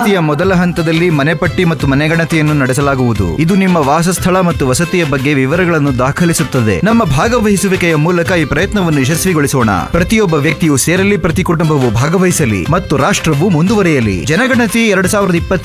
ಜನಗಣತಿಯ ಮೊದಲ ಹಂತದಲ್ಲಿ ಮನೆಪಟ್ಟಿ ಮತ್ತು ಮನೆಗಣತಿಯನ್ನು ನಡೆಸಲಾಗುವುದು. ಇದು ನಿಮ್ಮ ವಾಸಸ್ಥಳ ಮತ್ತು ವಸತಿಯ ಬಗ್ಗೆ ವಿವರಗಳನ್ನು ದಾಖಲಿಸುತ್ತದೆ. ನಮ್ಮ ಭಾಗವಹಿಸುವಿಕೆಯ ಮೂಲಕ ಈ ಪ್ರಯತ್ನವನ್ನು ಯಶಸ್ವಿಗೊಳಿಸೋಣ. ಪ್ರತಿಯೊಬ್ಬ ವ್ಯಕ್ತಿಯು ಸೇರಲಿ, ಪ್ರತಿ ಕುಟುಂಬವು ಭಾಗವಹಿಸಲಿ ಮತ್ತು ರಾಷ್ಟ್ರವು ಮುಂದುವರಿಯಲಿ. ಜನಗಣತಿ 2020